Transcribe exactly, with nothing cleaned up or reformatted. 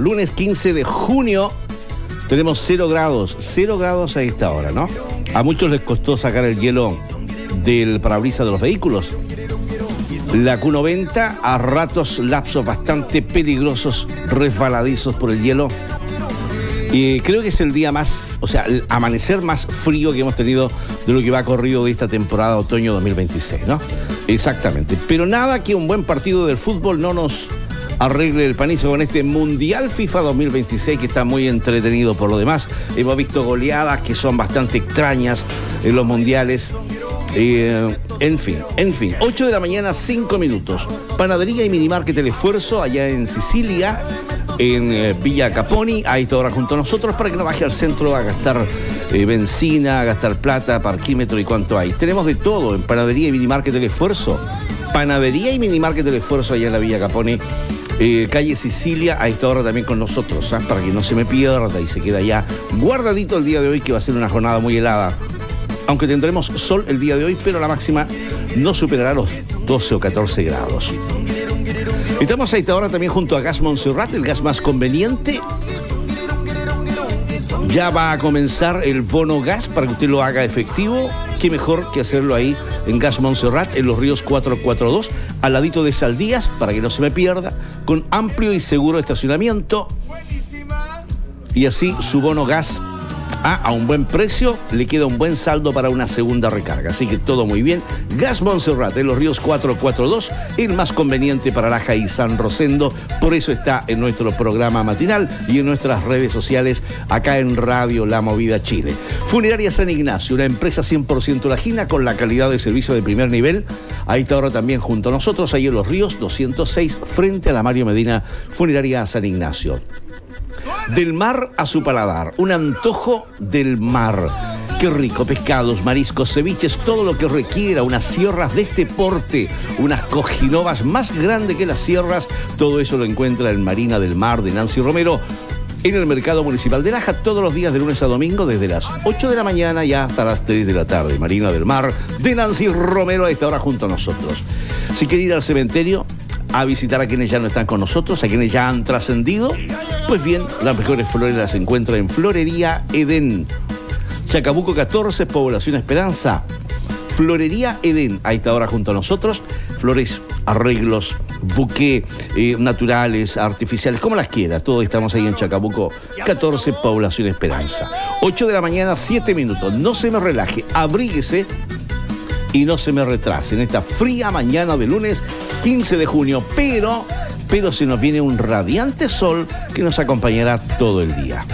lunes quince de junio, tenemos cero grados, cero grados a esta hora, ¿no? A muchos les costó sacar el hielo del parabrisas de los vehículos. La Q noventa, a ratos lapsos bastante peligrosos, resbaladizos por el hielo. Y creo que es el día más, o sea, el amanecer más frío que hemos tenido de lo que va corrido de esta temporada otoño dos mil veintiséis, ¿no? Exactamente. Pero nada que un buen partido del fútbol no nos arregle el panizo con este Mundial FIFA dos mil veintiséis, que está muy entretenido por lo demás. Hemos visto goleadas que son bastante extrañas en los mundiales. Eh, en fin, en fin. ocho de la mañana, cinco minutos. Panadería y Minimarket El Esfuerzo, allá en Sicilia, en eh, Villa Caponi, ahí está ahora junto a nosotros, para que no baje al centro a gastar eh, benzina, a gastar plata, parquímetro y cuánto hay. Tenemos de todo en Panadería y Minimarket El Esfuerzo. Panadería y Minimarket El Esfuerzo, allá en la Villa Caponi, eh, calle Sicilia, ahí está ahora también con nosotros, ¿eh? Para que no se me pierda y se queda ya guardadito el día de hoy, que va a ser una jornada muy helada. Aunque tendremos sol el día de hoy, pero la máxima no superará los doce o catorce grados. Estamos a esta hora también junto a Gas Montserrat, el gas más conveniente. Ya va a comenzar el bono gas para que usted lo haga efectivo. Qué mejor que hacerlo ahí en Gas Montserrat, en Los Ríos cuatrocientos cuarenta y dos, al ladito de Saldías, para que no se me pierda, con amplio y seguro estacionamiento. Y así su bono gas Ah, a un buen precio, le queda un buen saldo para una segunda recarga. Así que todo muy bien. Gas Montserrat en Los Ríos cuatrocientos cuarenta y dos, el más conveniente para Laja y San Rosendo. Por eso está en nuestro programa matinal y en nuestras redes sociales, acá en Radio La Movida Chile. Funeraria San Ignacio, una empresa cien por ciento lajina con la calidad de servicio de primer nivel. Ahí está ahora también junto a nosotros, ahí en Los Ríos doscientos seis, frente a la Mario Medina, Funeraria San Ignacio. Del mar a su paladar, un antojo del mar. Qué rico, pescados, mariscos, ceviches, todo lo que requiera, unas sierras de este porte, unas cojinovas más grandes que las sierras, todo eso lo encuentra en Marina del Mar de Nancy Romero, en el Mercado Municipal de Laja, todos los días de lunes a domingo, desde las ocho de la mañana y hasta las tres de la tarde. Marina del Mar de Nancy Romero, a esta hora junto a nosotros. Si quiere ir al cementerio a visitar a quienes ya no están con nosotros, a quienes ya han trascendido, pues bien, las mejores flores las encuentra en Florería Edén. Chacabuco catorce, Población Esperanza. Florería Edén, ahí está ahora junto a nosotros. Flores, arreglos, buqué, eh, naturales, artificiales, como las quiera. Todos estamos ahí en Chacabuco catorce, Población Esperanza. ocho de la mañana, siete minutos. No se me relaje, abríguese y no se me retrase en esta fría mañana de lunes quince de junio, pero, pero se nos viene un radiante sol que nos acompañará todo el día.